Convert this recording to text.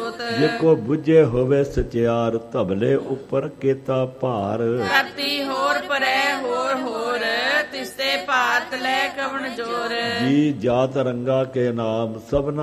ਜੋਤ। ਜੇ ਕੋ ਬੁਝੇ ਹੋਵੇ ਸਚਿਆਰ ਧਬਲੇ ਉੱਪਰ ਕੀਤਾ ਭਾਰ। ਧਰਤੀ ਹੋਰ ਪਰੈ ਹੋਰ ਹੋਰ ਤਿਸਤੇ ਭਾਤ ਲੈ ਕਵਣ ਜੋਰ। ਜੀ ਜਾਤ ਰੰਗਾ ਕੇ ਨਾਮ ਸਭਨਾ